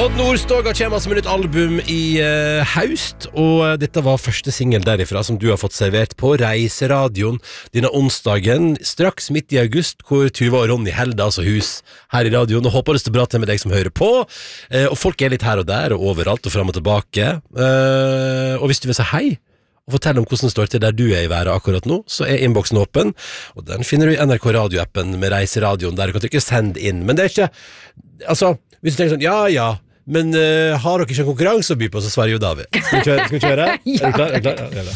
Odd Nordstoga kommer som nytt album i haust, og dette var første single derifra som du har fått servert på Reiseradioen denne onsdagen, straks midt i august, hvor Tuva og Ronny helder altså hus her i radioen, og håper det står bra til med deg som hører på, og folk litt her og der, og overalt, og frem og tilbake, og hvis du vil si hei, og fortelle om hvordan det står til der du i været akkurat nå, så innboksen åpen, og den finner du i NRK Radio-appen med Reiseradioen, der du kan trykke send inn, men det ikke, altså, hvis du tenker sånn, ja, men har dere ikke en konkurranse å by på, så svarer jo David. Skal vi kjøre? Ja. Er du klar? Ja.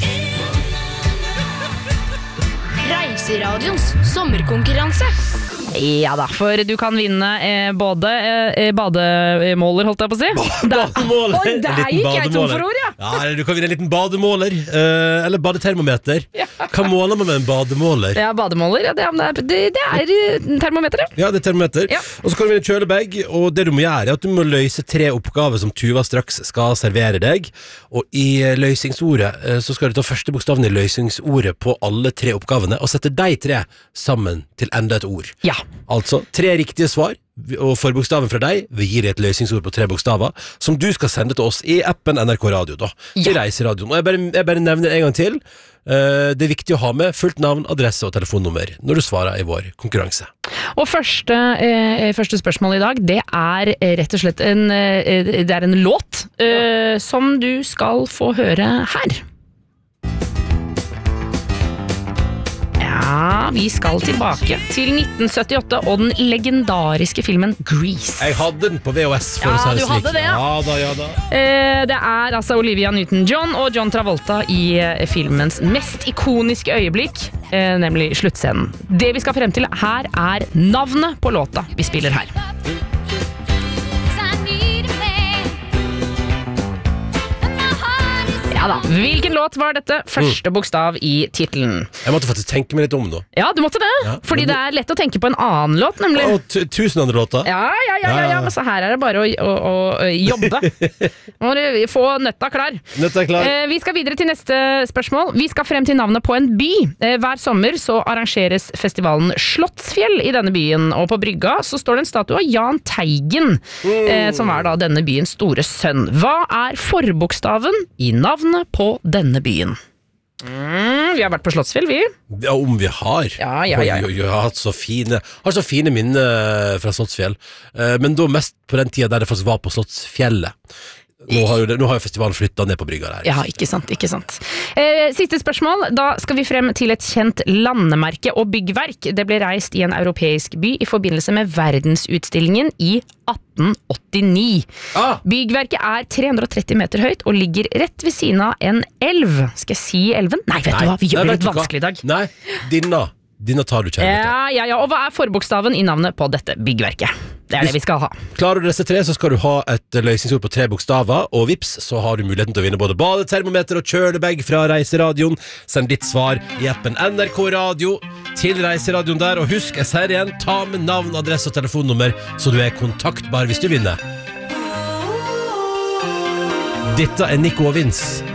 Reiseradions sommerkonkurranse. Ja da, for du kan vinne både bademåler, holdt jeg på å si. Bademåler! Oi, der gikk jeg tom for ord, ja. Ja, du kan vinne en liten bademåler, eller badetermometer. Ja. Hva måler man med en bademåler? Ja, bademåler, ja, det er termometer, ja. Ja, det er termometer. Ja. Og så kan du vinne kjølebag, og det du må gjøre er at du må løse 3 oppgaver som Tuva straks skal servere deg. Og i løsningsordet så skal du ta første bokstaven i løsningsordet på alle 3 oppgavene, og sette de 3 sammen til enda et ord. Ja. Altså 3 riktige svar, og forbokstaven fra deg vil gi deg et løsningsord på 3 bokstaver, som du skal sende til oss i appen NRK Radio da, til Reiseradioen. Og jeg bare nevner en gang til. Det er viktig å ha med fullt navn, adresse og telefonnummer når du svarer i vår konkurranse. Og første spørsmål i dag, det er rett og slett en låt som du skal få høre her. Ja, vi skal tilbake til 1978 og den legendariske filmen Grease. Jeg hadde den på VHS for å si det slik. Ja, du hadde det, ja. Ja da. Det er altså Olivia Newton-John og John Travolta i filmens mest ikoniske øyeblikk, nemlig sluttscenen. Det vi skal frem til her er navnet på låta vi spiller her. Ja da, hvilken låt var dette? Første bokstav i titelen. Jeg måtte faktisk tenke meg litt om nå. Ja, du måtte det. Ja, fordi det er lett å tenke på en annen låt, nemlig. Og 1000 andre låter. Ja, men så her er det bare å jobbe. Må du få nøtta klar. Vi skal videre til neste spørsmål. Vi skal frem til navnet på en by. Hver sommer så arrangeres festivalen Slottsfjell i denne byen, og på brygga så står det en statue av Jahn Teigen, som er da denne byens store sønn. Hva er forbokstaven i navnet på denne byen? Vi har vært på Slottsfjell, vi. Ja, om vi har. Ja. Jeg har hatt så fine minner fra Slottsfjell. Men da mest på den tiden der det faktisk var på Slottsfjellet. Nå har jo festivalen flyttet ned på brygga der. Ja, ikke sant. Siste spørsmål. Da skal vi frem til et kjent landemerke og byggverk. Det ble reist i en europeisk by i forbindelse med verdensutstillingen i 1889. Byggverket er 330 meter høyt og ligger rett ved siden av en elv. Skal jeg si elven? Nei, vet du hva? Vi gjør det litt vanskelig i dag. Nei, dine tar du kjærlighet. Ja. Og hva er forbokstaven i navnet på dette byggverket? Det er det vi skal ha. Klarer du disse 3, så skal du ha et løsningsord på 3 bokstaver, og vips, så har du muligheten til å vinne både badetermometer og kjølebag fra Reiseradioen. Send ditt svar i appen NRK Radio til Reiseradioen der, og husk, jeg sier igjen, ta med navn, adresse og telefonnummer, så du er kontaktbar hvis du vinner. Dette er Nico og Vince.